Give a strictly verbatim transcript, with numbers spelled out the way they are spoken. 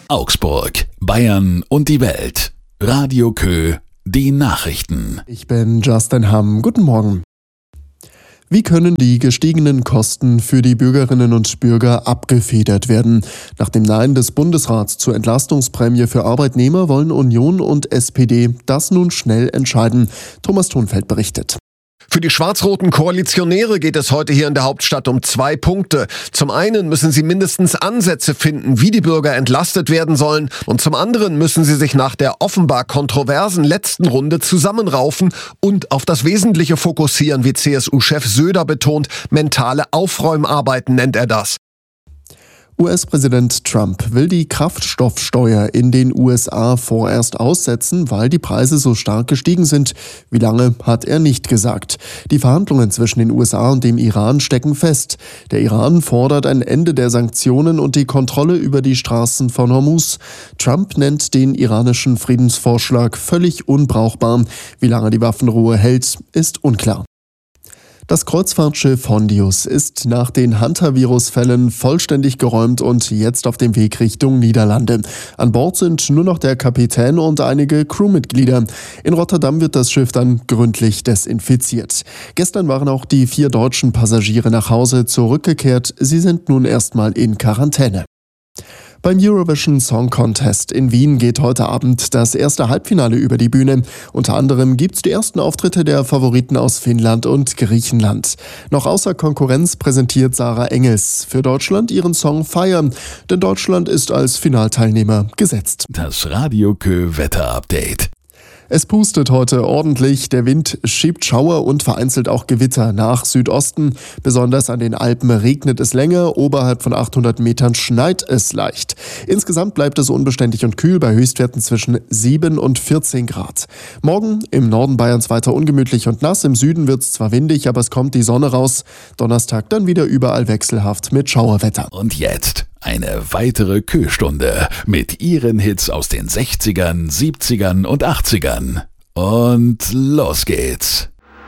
Augsburg, Bayern und die Welt. Radio Kö, die Nachrichten. Ich bin Justin Hamm. Guten Morgen. Wie können die gestiegenen Kosten für die Bürgerinnen und Bürger abgefedert werden? Nach dem Nein des Bundesrats zur Entlastungsprämie für Arbeitnehmer wollen Union und S P D das nun schnell entscheiden. Thomas Thunfeld berichtet. Für die schwarz-roten Koalitionäre geht es heute hier in der Hauptstadt um zwei Punkte. Zum einen müssen sie mindestens Ansätze finden, wie die Bürger entlastet werden sollen. Und zum anderen müssen sie sich nach der offenbar kontroversen letzten Runde zusammenraufen und auf das Wesentliche fokussieren, wie C S U-Chef Söder betont. Mentale Aufräumarbeiten nennt er das. U S-Präsident Trump will die Kraftstoffsteuer in den U S A vorerst aussetzen, weil die Preise so stark gestiegen sind. Wie lange, hat er nicht gesagt. Die Verhandlungen zwischen den U S A und dem Iran stecken fest. Der Iran fordert ein Ende der Sanktionen und die Kontrolle über die Straßen von Hormuz. Trump nennt den iranischen Friedensvorschlag völlig unbrauchbar. Wie lange die Waffenruhe hält, ist unklar. Das Kreuzfahrtschiff Hondius ist nach den Hantavirus-Fällen vollständig geräumt und jetzt auf dem Weg Richtung Niederlande. An Bord sind nur noch der Kapitän und einige Crewmitglieder. In Rotterdam wird das Schiff dann gründlich desinfiziert. Gestern waren auch die vier deutschen Passagiere nach Hause zurückgekehrt. Sie sind nun erstmal in Quarantäne. Beim Eurovision Song Contest in Wien geht heute Abend das erste Halbfinale über die Bühne. Unter anderem gibt's die ersten Auftritte der Favoriten aus Finnland und Griechenland. Noch außer Konkurrenz präsentiert Sarah Engels für Deutschland ihren Song Fire, denn Deutschland ist als Finalteilnehmer gesetzt. Das Radio Kö Wetter-Update. Es pustet heute ordentlich, der Wind schiebt Schauer und vereinzelt auch Gewitter nach Südosten. Besonders an den Alpen regnet es länger, oberhalb von achthundert Metern schneit es leicht. Insgesamt bleibt es unbeständig und kühl bei Höchstwerten zwischen sieben und vierzehn Grad. Morgen im Norden Bayerns weiter ungemütlich und nass, im Süden wird es zwar windig, aber es kommt die Sonne raus. Donnerstag dann wieder überall wechselhaft mit Schauerwetter. Und jetzt eine weitere Kö-Stunde mit ihren Hits aus den sechzigern, siebzigern und achtzigern. Und los geht's.